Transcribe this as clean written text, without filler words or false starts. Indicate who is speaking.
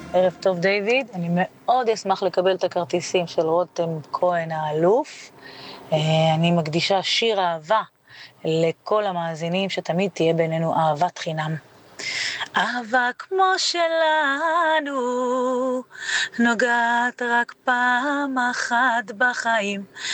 Speaker 1: ערב טוב דיוויד, אני מאוד אשמח לקבל את הכרטיסים של רותם כהן האלוף. אני מקדישה שיר אהבה לכל המאזינים, שתמיד תהיה בינינו אהבת חינם. אהבה כמו שלנו נוגעת רק פעם אחת בחיים,